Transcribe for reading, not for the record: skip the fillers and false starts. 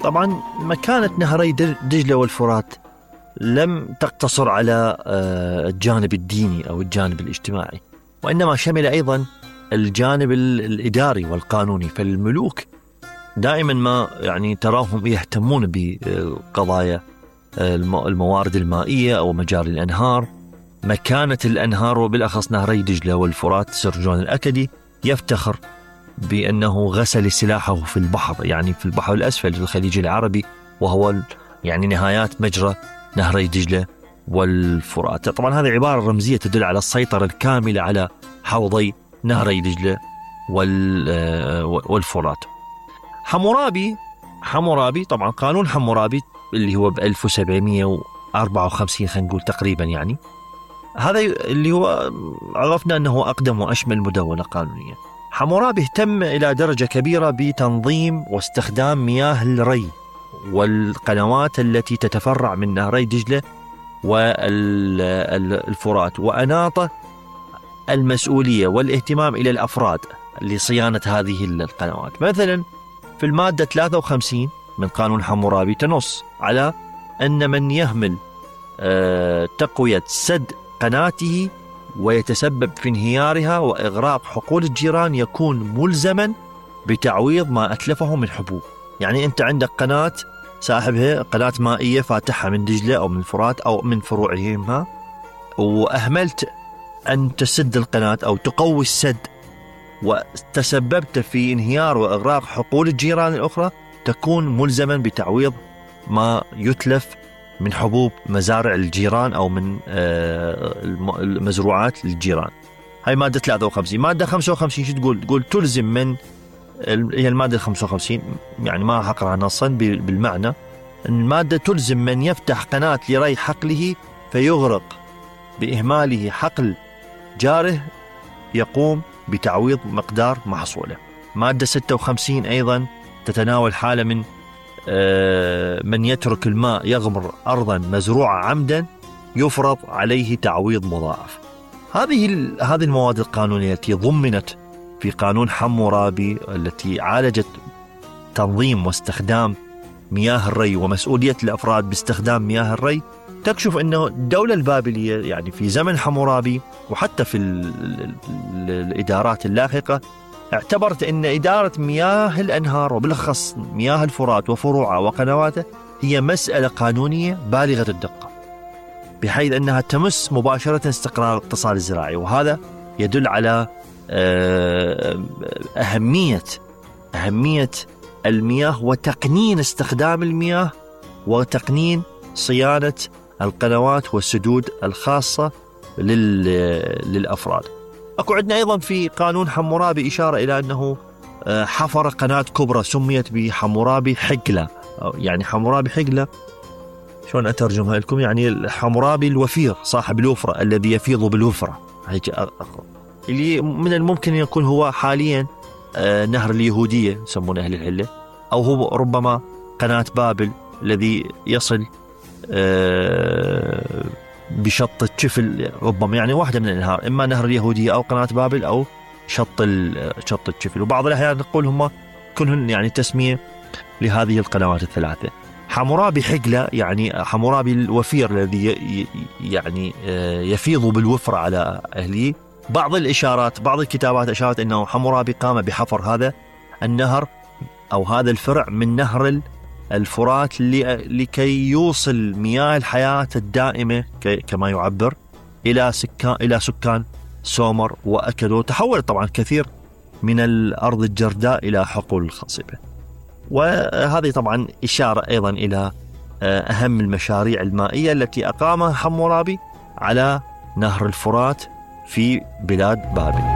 طبعا مكانة نهري دجلة والفرات لم تقتصر على الجانب الديني أو الجانب الاجتماعي، وإنما شمل أيضا الجانب الإداري والقانوني. فالملوك دائما ما يعني تراهم يهتمون بقضايا الموارد المائية أو مجاري الأنهار، مكانة الأنهار، وبالأخص نهري دجلة والفرات. سر جون الأكدي يفتخر بأنه غسل سلاحه في البحر، يعني في البحر الأسفل في الخليج العربي، وهو يعني نهايات مجرى نهري دجلة والفرات. طبعا هذه عبارة رمزية تدل على السيطرة الكاملة على حوضي نهري دجلة والفرات. حمورابي طبعا قانون حمورابي اللي هو ب1754 خلينا نقول تقريبا، يعني هذا اللي هو عرفنا أنه أقدم وأشمل مدونة قانونية. حمورابي اهتم إلى درجة كبيرة بتنظيم واستخدام مياه الري والقنوات التي تتفرع من نهري دجلة والفرات، وأناط المسؤولية والاهتمام إلى الأفراد لصيانة هذه القنوات. مثلا في المادة 53 من قانون حمورابي تنص على أن من يهمل تقوية سد قناته ويتسبب في انهيارها وإغراق حقول الجيران يكون ملزما بتعويض ما أتلفه من حبوب. يعني أنت عندك قناة صاحبها قناة مائية فاتحة من دجلة أو من الفرات أو من فروعهما، وأهملت أن تسد القناة أو تقوي السد وتسببت في انهيار وإغراق حقول الجيران الأخرى، تكون ملزما بتعويض ما يتلف من حبوب مزارع الجيران أو من المزروعات للجيران. هاي مادة 53. مادة 55 شو تقول تلزم من هي المادة 55، يعني ما حقرها نصا بالمعنى أن المادة تلزم من يفتح قناة لري حقله فيغرق بإهماله حقل جاره يقوم بتعويض مقدار محصوله. مادة 56 أيضا تتناول حالة من يترك الماء يغمر أرضا مزروعة عمدا يفرض عليه تعويض مضاعف. هذه المواد القانونية التي ضمنت في قانون حمورابي التي عالجت تنظيم واستخدام مياه الري ومسؤولية الأفراد باستخدام مياه الري، تكشف أنه الدولة البابلية يعني في زمن حمورابي وحتى في الإدارات اللاحقة اعتبرت أن إدارة مياه الأنهار وبالأخص مياه الفرات وفروعها وقنواته هي مسألة قانونية بالغة الدقة، بحيث أنها تمس مباشرة استقرار الاقتصاد الزراعي. وهذا يدل على أهمية المياه وتقنين استخدام المياه وتقنين صيانة القنوات والسدود الخاصة للأفراد. أكو عندنا أيضا في قانون حمورابي إشارة إلى أنه حفر قناة كبرى سميت بحمورابي حقلة، يعني حمورابي حقلة شلون أترجمها لكم؟ يعني حمورابي الوفير صاحب الوفرة الذي يفيض بالوفرة، اللي من الممكن يكون هو حاليا نهر اليهودية يسمونه أهل الحلة، أو هو ربما قناة بابل الذي يصل بشط الشفل، ربما يعني واحدة من الأنهار، إما نهر اليهودية أو قناة بابل أو شط الشفل. وبعض الأحيان نقول هم كلهن يعني تسمية لهذه القنوات الثلاثة. حمورابي حقلة يعني حمورابي الوفير الذي يعني يفيض بالوفرة على أهله. بعض الكتابات أشارت أنه حمورابي قام بحفر هذا النهر أو هذا الفرع من نهر الفرات لكي يوصل مياه الحياة الدائمة كما يعبر إلى سكان سومر وأكدو. تحول طبعا كثير من الأرض الجرداء إلى حقول خصبة. وهذه طبعا إشارة أيضا إلى أهم المشاريع المائية التي أقامها حمورابي على نهر الفرات في بلاد بابل.